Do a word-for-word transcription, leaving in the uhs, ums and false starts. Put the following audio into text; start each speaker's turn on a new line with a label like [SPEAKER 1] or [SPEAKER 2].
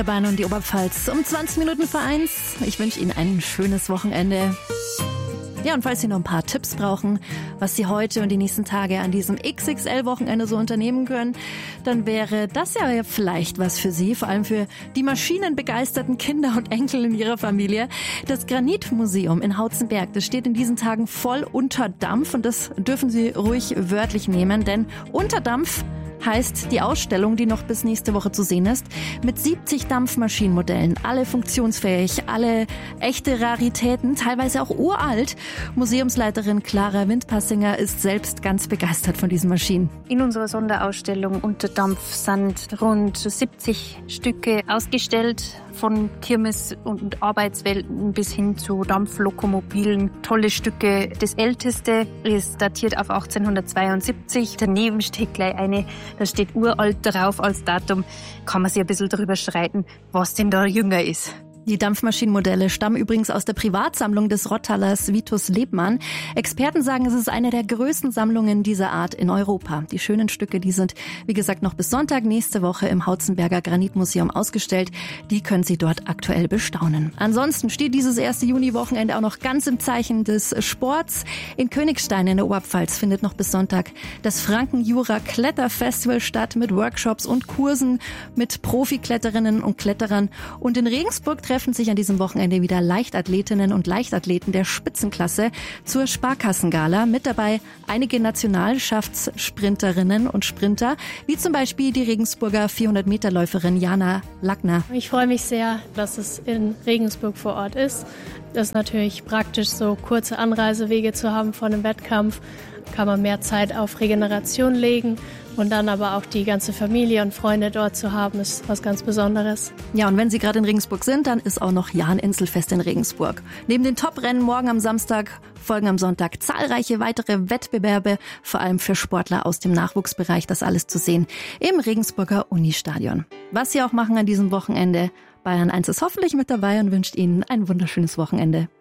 [SPEAKER 1] Bayern und die Oberpfalz um zwanzig Minuten vor eins. Ich wünsche Ihnen ein schönes Wochenende. Ja, und falls Sie noch ein paar Tipps brauchen, was Sie heute und die nächsten Tage an diesem X X L-Wochenende so unternehmen können, dann wäre das ja vielleicht was für Sie, vor allem für die maschinenbegeisterten Kinder und Enkel in Ihrer Familie. Das Granitmuseum in Hautzenberg, das steht in diesen Tagen voll unter Dampf und das dürfen Sie ruhig wörtlich nehmen, denn unter Dampf heißt die Ausstellung, die noch bis nächste Woche zu sehen ist, mit siebzig Dampfmaschinenmodellen, alle funktionsfähig, alle echte Raritäten, teilweise auch uralt. Museumsleiterin Clara Windpassinger ist selbst ganz begeistert von diesen Maschinen.
[SPEAKER 2] In unserer Sonderausstellung unter Dampf sind rund siebzig Stücke ausgestellt, von Kirmes- und Arbeitswelten bis hin zu Dampflokomobilen. Tolle Stücke. Das älteste ist datiert auf achtzehnhundertzweiundsiebzig. Daneben steht gleich eine, da steht uralt drauf als Datum. Kann man sich ein bisschen darüber streiten, was denn da jünger ist.
[SPEAKER 1] Die Dampfmaschinenmodelle stammen übrigens aus der Privatsammlung des Rottalers Vitus Lebmann. Experten sagen, es ist eine der größten Sammlungen dieser Art in Europa. Die schönen Stücke, die sind, wie gesagt, noch bis Sonntag nächste Woche im Hautzenberger Granitmuseum ausgestellt. Die können Sie dort aktuell bestaunen. Ansonsten steht dieses erste Juni-Wochenende auch noch ganz im Zeichen des Sports. In Königstein in der Oberpfalz findet noch bis Sonntag das Franken-Jura-Kletterfestival statt mit Workshops und Kursen mit Profikletterinnen und Kletterern. Und in Regensburg treffen sich an diesem Wochenende wieder Leichtathletinnen und Leichtathleten der Spitzenklasse zur Sparkassengala. Mit dabei einige Nationalschaftssprinterinnen und Sprinter, wie zum Beispiel die Regensburger vierhundert-Meter-Läuferin Jana Lackner.
[SPEAKER 3] Ich freue mich sehr, dass es in Regensburg vor Ort ist. Das ist natürlich praktisch, so kurze Anreisewege zu haben vor einem Wettkampf. Kann man mehr Zeit auf Regeneration legen. Und dann aber auch die ganze Familie und Freunde dort zu haben, ist was ganz Besonderes.
[SPEAKER 1] Ja, und wenn Sie gerade in Regensburg sind, dann ist auch noch Jahn-Inselfest in Regensburg. Neben den Top-Rennen morgen am Samstag folgen am Sonntag zahlreiche weitere Wettbewerbe, vor allem für Sportler aus dem Nachwuchsbereich. Das alles zu sehen im Regensburger Unistadion. Was Sie auch machen an diesem Wochenende, Bayern eins ist hoffentlich mit dabei und wünscht Ihnen ein wunderschönes Wochenende.